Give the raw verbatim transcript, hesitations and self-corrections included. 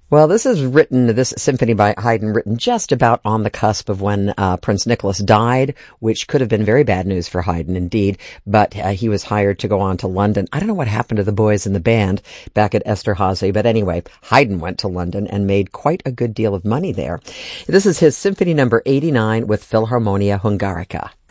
Well, this is written, this symphony by Haydn, written just about on the cusp of when uh, Prince Nicholas died, which could have been very bad news for Haydn indeed, but uh, he was hired to go on to London. I don't know what happened to the boys in the band back at Esterhazy, but anyway, Haydn went to London and made quite a good deal of money there. This is his Symphony number eighty-nine with Philharmonia Hungarica.